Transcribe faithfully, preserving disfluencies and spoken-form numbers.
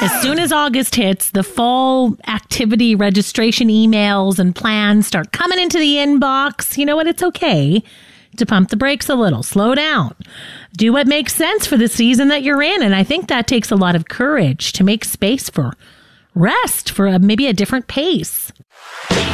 As soon as August hits, the fall activity registration emails and plans start coming into the inbox. You know what? It's okay to pump the brakes a little. Slow down. Do what makes sense for the season that you're in. And I think that takes a lot of courage to make space for rest, for a, maybe a different pace.